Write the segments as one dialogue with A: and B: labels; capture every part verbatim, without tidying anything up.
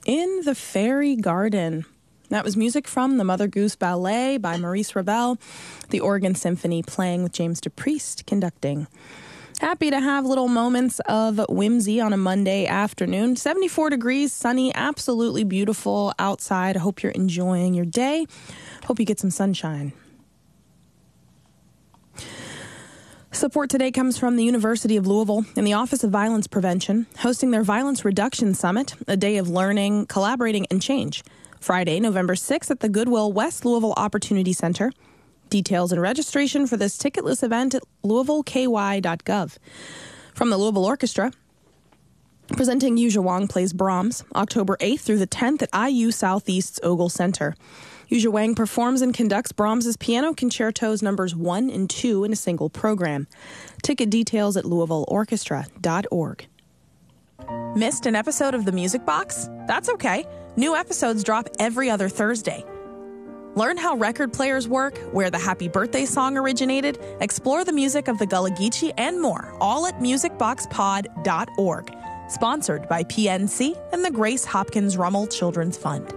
A: In the Fairy Garden. That was music from the Mother Goose Ballet by Maurice Ravel, the Oregon Symphony playing with James DePriest conducting. Happy to have little moments of whimsy on a Monday afternoon. seventy-four degrees, sunny, absolutely beautiful outside. I hope you're enjoying your day. Hope you get some sunshine. Support today comes from the University of Louisville and the Office of Violence Prevention, hosting their Violence Reduction Summit, a day of learning, collaborating, and change. Friday, November sixth at the Goodwill West Louisville Opportunity Center. Details and registration for this ticketless event at louisville k y dot gov. From the Louisville Orchestra, presenting Yu Wang plays Brahms, October eighth through the tenth at I U Southeast's Ogle Center. Yu Wang performs and conducts Brahms's piano concertos numbers one and two in a single program. Ticket details at louisville orchestra dot org. Missed an episode of The Music Box? That's okay. New episodes drop every other Thursday. Learn how record players work, where the Happy Birthday song originated, explore the music of the Gullah Geechee, and more, all at music box pod dot org. Sponsored by P N C and the Grace Hopkins Rummel Children's Fund.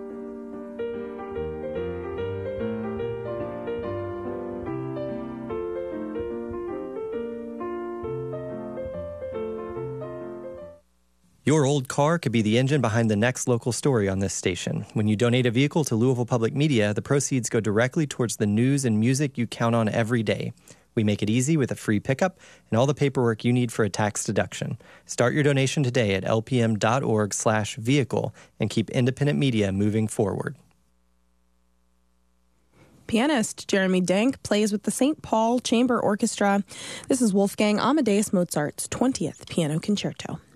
B: Your old car could be the engine behind the next local story on this station. When you donate a vehicle to Louisville Public Media, the proceeds go directly towards the news and music you count on every day. We make it easy with a free pickup and all the paperwork you need for a tax deduction. Start your donation today at l p m dot org slash vehicle and keep independent media moving forward.
A: Pianist Jeremy Denk plays with the Saint Paul Chamber Orchestra. This is Wolfgang Amadeus Mozart's twentieth Piano Concerto.